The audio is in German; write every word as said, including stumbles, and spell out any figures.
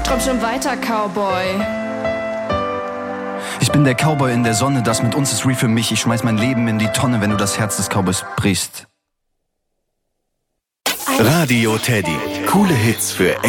Komm schon weiter, Cowboy. Ich bin der Cowboy in der Sonne, das mit uns ist real für mich. Ich schmeiß mein Leben in die Tonne, wenn du das Herz des Cowboys brichst. Radio Teddy. Coole Hits für